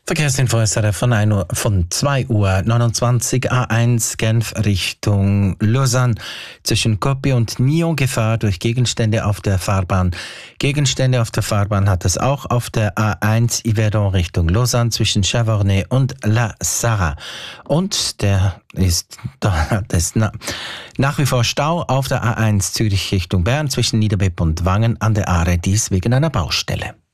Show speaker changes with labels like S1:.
S1: Verkehrsinfo SRF von 2 Uhr 29 A1 Genf Richtung Lausanne. Zwischen Kopi und Nyon Gefahr durch Gegenstände auf der Fahrbahn. Gegenstände auf der Fahrbahn hat es auch auf der A1 Yverdon Richtung Lausanne zwischen Chavornay und La Sarre. Und da ist nach wie vor Stau auf der A1 Zürich Richtung Bern zwischen Niederbepp und Wangen an der Aare, dies wegen einer Baustelle.